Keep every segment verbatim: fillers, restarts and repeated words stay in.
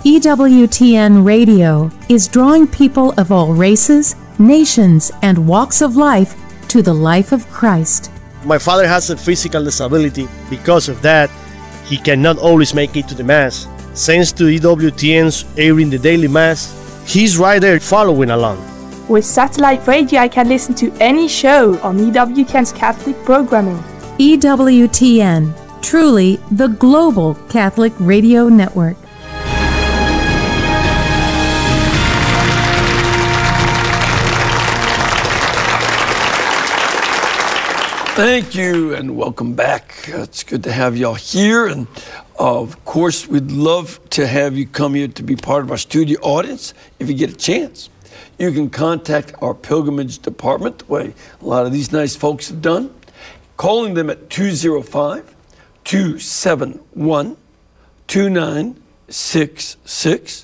E W T N Radio is drawing people of all races, nations, and walks of life to the life of Christ. My father has a physical disability. Because of that, he cannot always make it to the Mass. Thanks to E W T N's airing the daily Mass, he's right there following along. With satellite radio, I can listen to any show on E W T N's Catholic programming. E W T N, truly the global Catholic radio network. Thank you and welcome back. It's good to have y'all here. And uh, of course, we'd love to have you come here to be part of our studio audience if you get a chance. You can contact our pilgrimage department, the way a lot of these nice folks have done, calling them at two oh five, two seven one, two nine six six.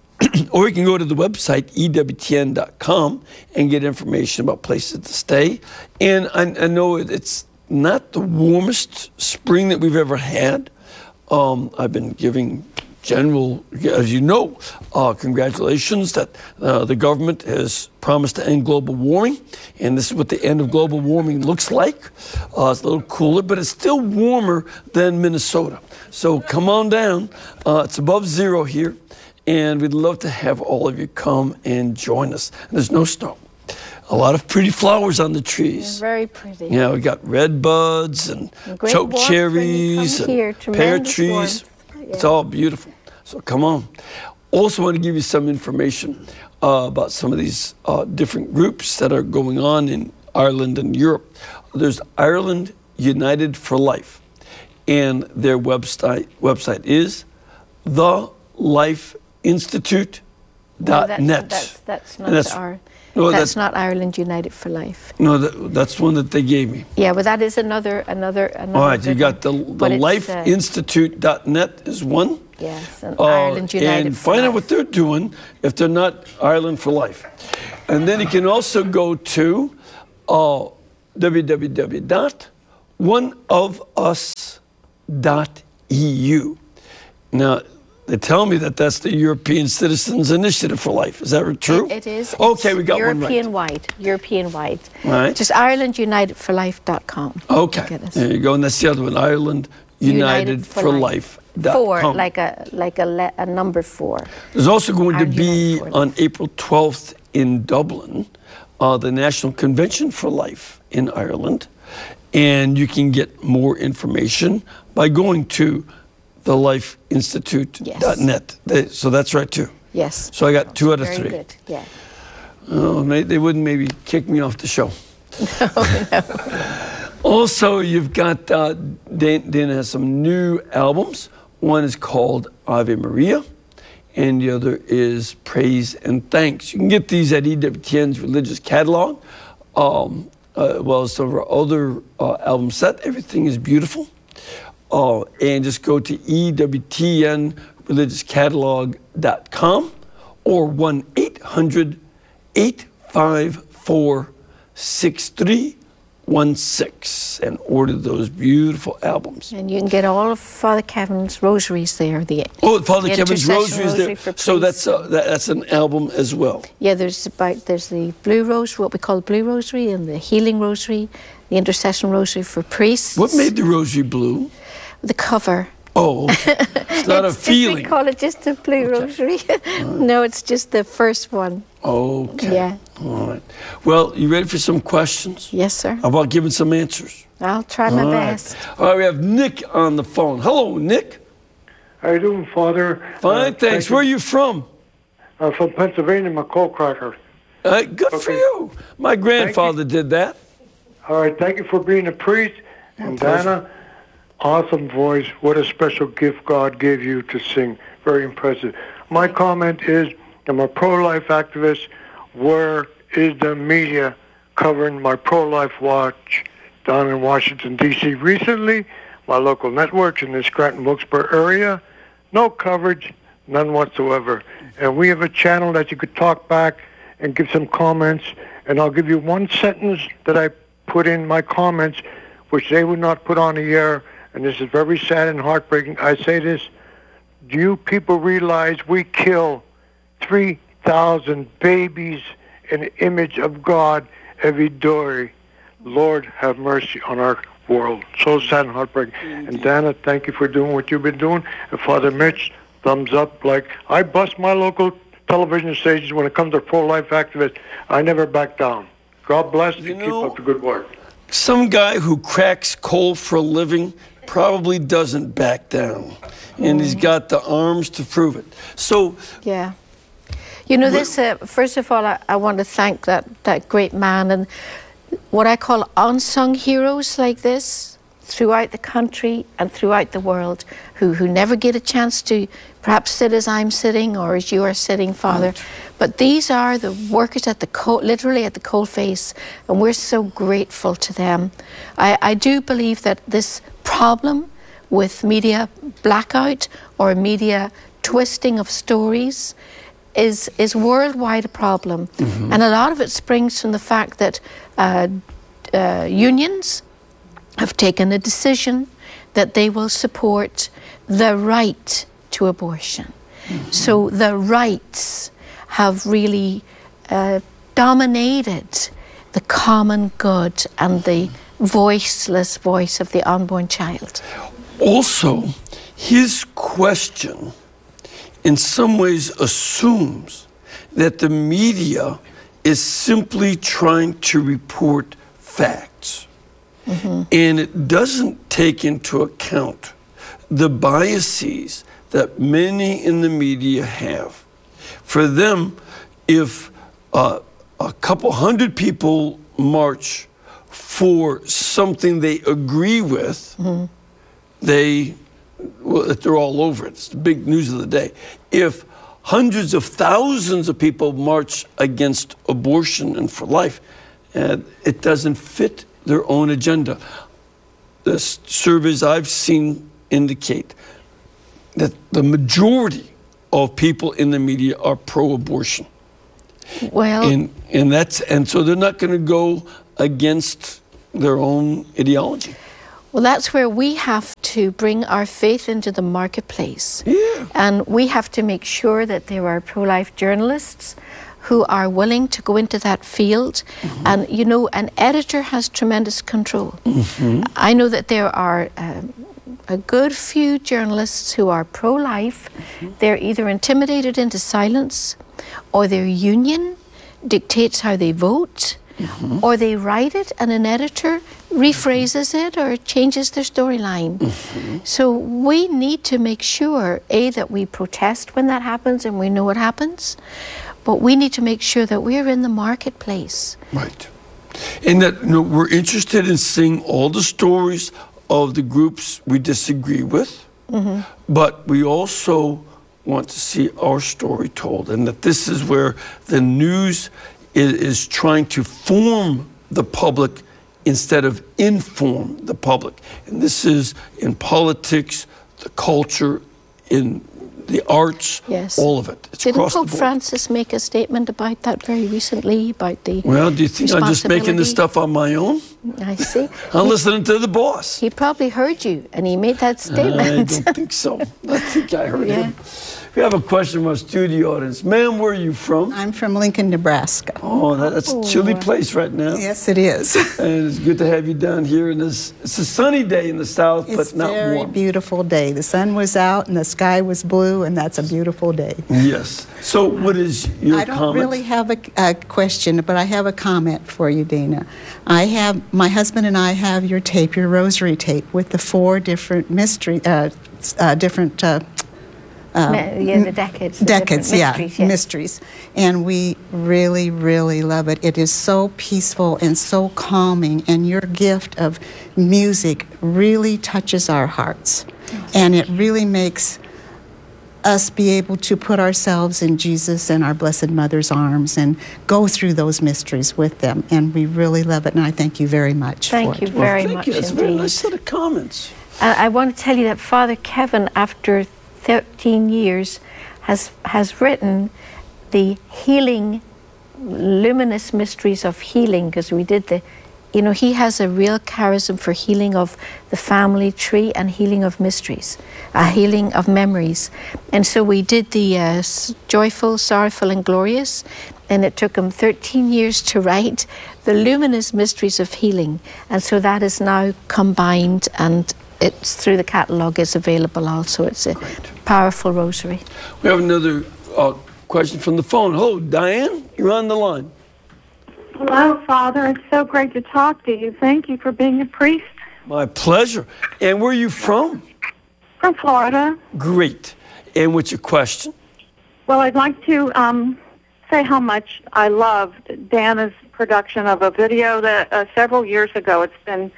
Or you can go to the website, E W T N dot com, and get information about places to stay. And I, I know it's not the warmest spring that we've ever had. Um, I've been giving general, as you know, uh, congratulations that uh, the government has promised to end global warming. And this is what the end of global warming looks like. Uh, it's a little cooler, but it's still warmer than Minnesota. So come on down. Uh, it's above zero here. And we'd love to have all of you come and join us. And there's no snow. A lot of pretty flowers on the trees. They're very pretty. Yeah, we got red buds and choke cherries and here, pear trees. Yeah. It's all beautiful. So come on. Also want to give you some information uh, about some of these uh, different groups that are going on in Ireland and Europe. There's Ireland United for Life. And their website website is the life institute dot net. No, that's, that's, that's not that's, our. No, that's, that's not Ireland United for Life. No, that, that's one that they gave me. Yeah, but that is another another. another All right, you got the the life institute dot net is one. Yes, and uh, Ireland United and for find Life. out what they're doing if they're not Ireland for Life. And then you can also go to uh, w w w dot one of us dot e u. Now, they tell me that that's the European Citizens Initiative for Life. Is that true? It, it is. Okay, it's we got European one right. Wide, European wide. Right. Just Ireland United for Life dot com. Okay. There you go. And that's the other one, Ireland United, United for, for Life. Life. Four, com. like a like a, le- a number four. There's also going Ireland to be on Life. April twelfth in Dublin, uh, the National Convention for Life in Ireland. And you can get more information by going to the life institute dot net. Yes. So that's right, too. Yes. So I got two out of Very three. Good. Yeah. Oh, they wouldn't maybe kick me off the show. No, no. Also, you've got, uh, Dana has some new albums. One is called Ave Maria, and the other is Praise and Thanks. You can get these at E W T N's religious catalog, um, uh, well as some of our other uh, album set. Everything is beautiful. Uh, and just go to E W T N religious catalog dot com or one eight hundred eight five four six three one six and order those beautiful albums. And you can get all of Father Kevin's rosaries there. The oh, Father the Kevin's rosaries rosary there. So that's uh, that, that's an album as well. Yeah, there's about there's the blue rosary, what we call the blue rosary, and the healing rosary, the intercession rosary for priests. What made the rosary blue? The cover. Oh, okay. It's not it's a feeling. Just, we call it just a blue okay. rosary. Right. No, it's just the first one. Okay. Yeah. All right. Well, you ready for some questions? Yes, sir. How about giving some answers? I'll try my All best. Right. All right, we have Nick on the phone. Hello, Nick. How you doing, Father? Fine, uh, thanks. Thank Where are you from? I'm from Pennsylvania, McCall Cracker. Uh, good okay. for you. My grandfather you. did that. All right, thank you for being a priest. My and pleasure. Dana, awesome voice. What a special gift God gave you to sing. Very impressive. My comment is, I'm a pro-life activist. Where is the media covering my pro-life watch down in Washington, D C? Recently, my local networks in the Scranton-Wilkes-Barre area, no coverage, none whatsoever. And we have a channel that you could talk back and give some comments. And I'll give you one sentence that I put in my comments, which they would not put on the air. And this is very sad and heartbreaking. I say this, do you people realize we kill three thousand babies in the image of God every day? Lord, have mercy on our world. So sad and heartbreaking. And Dana, thank you for doing what you've been doing. And Father Mitch, thumbs up. Like, I bust my local television stations when it comes to pro-life activists. I never back down. God bless you. Keep up the good work. Some guy who cracks coal for a living probably doesn't back down. And he's got the arms to prove it. So, yeah. You know, this, uh, first of all, I, I want to thank that, that great man and what I call unsung heroes like this throughout the country and throughout the world who, who never get a chance to perhaps sit as I'm sitting or as you are sitting, Father. Right. But these are the workers at the coal, literally at the coalface, and we're so grateful to them. I, I do believe that this problem with media blackout or media twisting of stories is is worldwide a problem. Mm-hmm. And a lot of it springs from the fact that uh, uh, unions have taken a decision that they will support the right to abortion. Mm-hmm. So the rights have really uh, dominated the common good and the voiceless voice of the unborn child. Also, his question in some ways assumes that the media is simply trying to report facts. Mm-hmm. And it doesn't take into account the biases that many in the media have. For them, if uh, a couple hundred people march for something they agree with, mm-hmm. they, well, they're all over it. It's the big news of the day. If hundreds of thousands of people march against abortion and for life, uh, it doesn't fit their own agenda. The surveys I've seen indicate that the majority of people in the media are pro-abortion. Well, and and that's and so they're not going to go against their own ideology. Well, that's where we have to bring our faith into the marketplace. Yeah. And we have to make sure that there are pro-life journalists who are willing to go into that field. Mm-hmm. And, you know, an editor has tremendous control. Mm-hmm. I know that there are um, a good few journalists who are pro-life. Mm-hmm. They're either intimidated into silence, or their union dictates how they vote, mm-hmm. or they write it and an editor rephrases it or changes their storyline. Mm-hmm. So we need to make sure, A, that we protest when that happens and we know what happens, but we need to make sure that we're in the marketplace. Right. And that, you know, we're interested in seeing all the stories of the groups we disagree with, mm-hmm. but we also want to see our story told, and that this is where the news is, is trying to form the public instead of inform the public. And this is in politics, the culture, in the arts, yes. all of it. It's Didn't across Pope the board. Francis make a statement about that very recently, about the Well, do you think I'm just making this stuff on my own? I see. I'm he, listening to the boss. He probably heard you, and he made that statement. I don't think so. I think I heard yeah. him. We have a question from our studio audience. Ma'am, where are you from? I'm from Lincoln, Nebraska. Oh, that, that's a chilly place right now. Yes, it is. And it's good to have you down here. And this, it's a sunny day in the south, it's but not warm. It's a very beautiful day. The sun was out and the sky was blue, and that's a beautiful day. Yes. So what is your I don't comment? really have a, a question, but I have a comment for you, Dana. I have, my husband and I have your tape, your rosary tape, with the four different mystery, uh, uh, different... Uh, Um, yeah, the decades. The decades, yeah, mysteries, yes. mysteries. And we really, really love it. It is so peaceful and so calming, and your gift of music really touches our hearts. Yes. And it really makes us be able to put ourselves in Jesus and our Blessed Mother's arms and go through those mysteries with them. And we really love it, and I thank you very much thank for you it. very well, thank much you. That's indeed. a very nice set of comments. Uh, I want to tell you that Father Kevin, after thirteen years, has has written the healing, luminous mysteries of healing, because we did the you know, he has a real charism for healing of the family tree and healing of mysteries, a healing of memories. And so we did the uh, Joyful, Sorrowful and Glorious, and it took him thirteen years to write the luminous mysteries of healing. And so that is now combined, and it's through the catalogue, it's available also. It's a Great. Powerful rosary. We have another uh, question from the phone. Hello, Diane, you're on the line. Hello, Father. It's so great to talk to you. Thank you for being a priest. My pleasure. And where are you from? From Florida. Great. And what's your question? Well, I'd like to um, say how much I loved Dana's production of a video that uh, several years ago. It's been,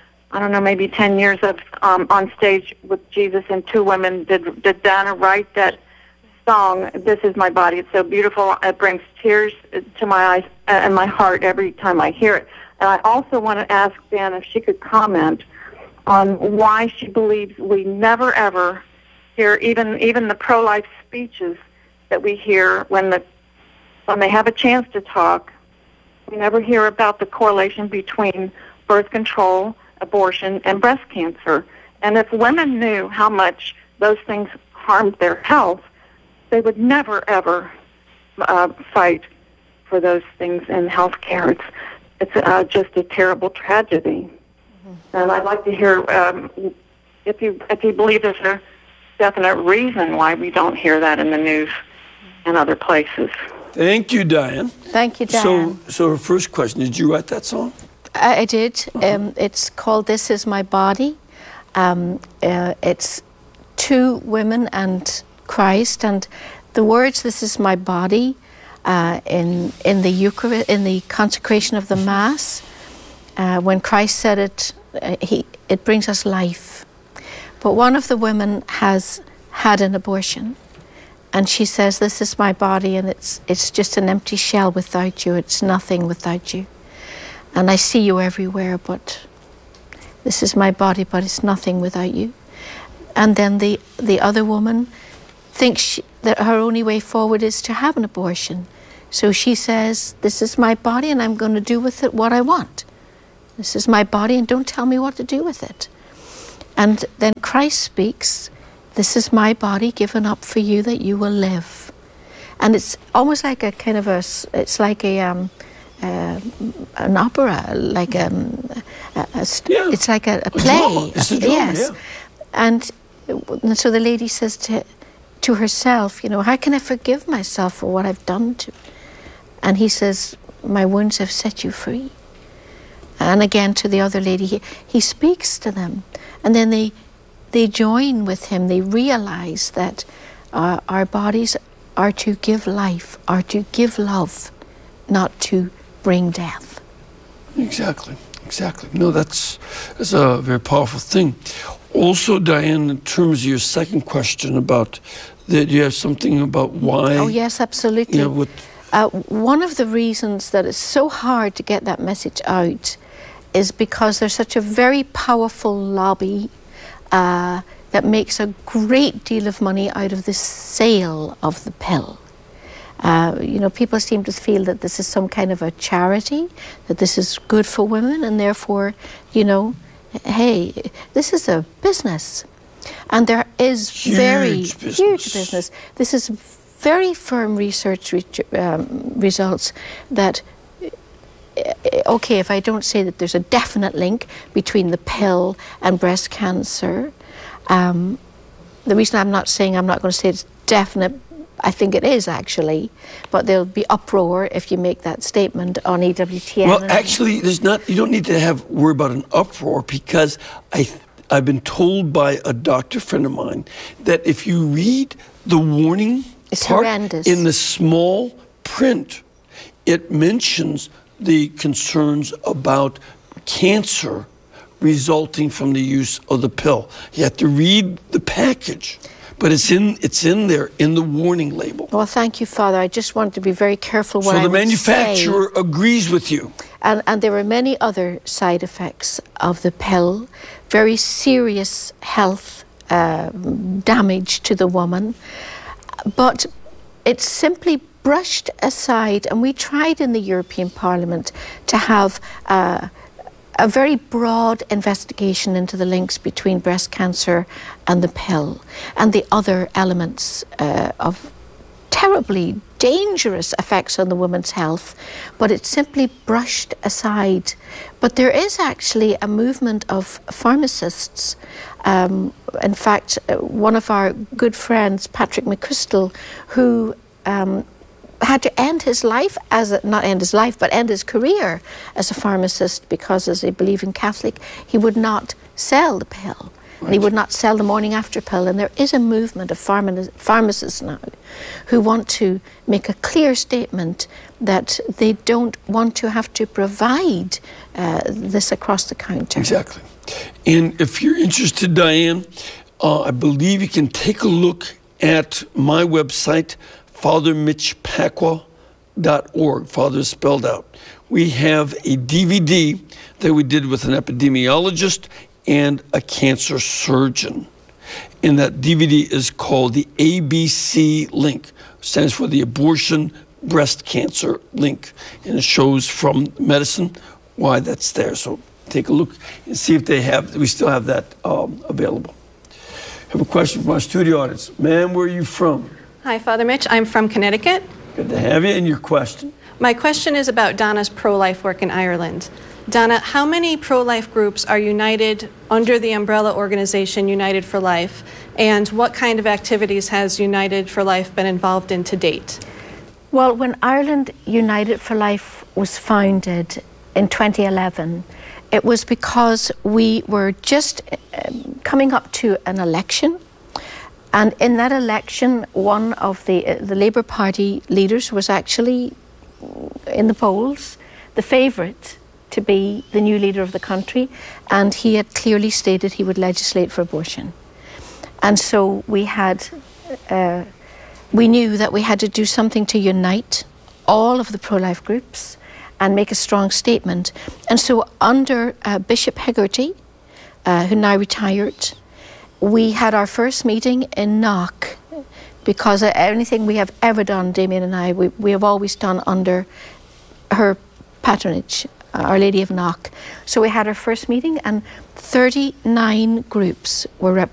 I don't know, maybe ten years of um, on stage with Jesus and two women. Did, did Dana write that song, This Is My Body? It's so beautiful. It brings tears to my eyes and my heart every time I hear it. And I also want to ask Dan if she could comment on why she believes we never ever hear even even the pro-life speeches that we hear when the when they have a chance to talk. We never hear about the correlation between birth control, abortion, and breast cancer. And if women knew how much those things harmed their health, they would never ever uh, fight for those things in health care. It's it's uh, just a terrible tragedy. Mm-hmm. And I'd like to hear um, if you if you believe there's a definite reason why we don't hear that in the news and other places. Thank you, Diane. Thank you, Diane. So, so her first question, did you write that song? I, I did. Uh-huh. Um, it's called This Is My Body. Um, uh, it's two women and Christ, and the words "This is my body" uh, in in the Eucharist, in the consecration of the Mass, uh, when Christ said it, uh, he it brings us life. But one of the women has had an abortion, and she says, "This is my body, and it's it's just an empty shell without you. It's nothing without you. And I see you everywhere, but this is my body, but it's nothing without you." And then the the other woman thinks she, that her only way forward is to have an abortion. So she says, "This is my body, and I'm going to do with it what I want. This is my body, and don't tell me what to do with it." And then Christ speaks, "This is my body given up for you that you will live." And it's almost like a kind of a, it's like a, um, uh, an opera, like a, a, a yeah. it's like a, a play. A drama. It's a drama, yes. yeah. And so the lady says to to herself, you know, "How can I forgive myself for what I've done to?" And he says, "My wounds have set you free." And again to the other lady, he, he speaks to them. And then they they join with him. They realize that uh, our bodies are to give life, are to give love, not to bring death. Exactly, exactly. No, that's, that's a very powerful thing. Also, Diane, in terms of your second question about that, you have something about why. Oh, yes, absolutely. Yeah, what, uh, one of the reasons that it's so hard to get that message out is because there's such a very powerful lobby uh, that makes a great deal of money out of the sale of the pill. Uh, you know, people seem to feel that this is some kind of a charity, that this is good for women, and therefore, you know, hey, this is a business. And there is huge very business. huge business. This is very firm research re- um, results that, okay, if I don't say that there's a definite link between the pill and breast cancer, um, the reason I'm not saying, I'm not going to say it's definite, I think it is actually, but there'll be uproar if you make that statement on E W T N. well, actually, there's not. You don't need to have worry about an uproar, because I, I've been told by a doctor friend of mine that if you read the warning It's part horrendous. in the small print, it mentions the concerns about cancer resulting from the use of the pill. You have to read the package. But it's in it's in there in the warning label. Well, thank you, Father. I just want to be very careful what so I the would manufacturer say. agrees with you. And, and there are many other side effects of the pill, very serious health uh, damage to the woman. But it's simply brushed aside, and we tried in the European Parliament to have uh, a very broad investigation into the links between breast cancer and the pill and the other elements uh, of terribly dangerous effects on the woman's health, but it's simply brushed aside. But there is actually a movement of pharmacists. Um, in fact, uh, one of our good friends, Patrick McChrystal, who um, had to end his life as a, not end his life, but end his career as a pharmacist because, as a believing Catholic, he would not sell the pill. Right. And he would not sell the morning after pill. And there is a movement of pharma- pharmacists now who want to make a clear statement that they don't want to have to provide uh, this across the counter. Exactly. And if you're interested, Diane, uh, I believe you can take a look at my website, father mitch pacwa dot org. Father is spelled out. We have a D V D that we did with an epidemiologist and a cancer surgeon. And that D V D is called the A B C link, stands for the abortion breast cancer link. And it shows from medicine why that's there. So take a look and see if they have, we still have that um, available. I have a question from our studio audience. Ma'am, where are you from? Hi, Father Mitch. I'm from Connecticut. Good to have you. And your question? My question is about Donna's pro-life work in Ireland. Donna, how many pro-life groups are united under the umbrella organization United for Life, and what kind of activities has United for Life been involved in to date? Well, when Ireland United for Life was founded in twenty eleven, it was because we were just um, coming up to an election. And in that election, one of the, uh, the Labour Party leaders was actually in the polls, the favourite to be the new leader of the country, and he had clearly stated he would legislate for abortion. And so we had, uh, we knew that we had to do something to unite all of the pro-life groups and make a strong statement. And so under uh, Bishop Hegarty, uh, who now retired, we had our first meeting in Knock, because anything we have ever done, Damien and I, we, we have always done under her patronage, Our Lady of Knock. So we had our first meeting, and thirty-nine groups were represented.